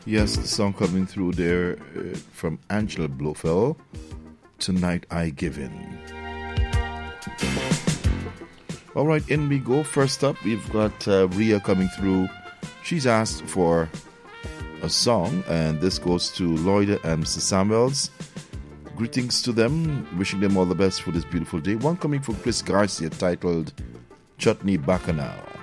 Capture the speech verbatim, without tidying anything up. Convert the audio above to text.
Yes, the song coming through there uh, from Angela Blofeld, Tonight I Give In. All right, in we go. First up, we've got uh, Ria coming through. She's asked for a song, and this goes to Lloyd and Mister Samuels. Greetings to them, wishing them all the best for this beautiful day. One coming from Chris Garcia titled Chutney Bacchanal.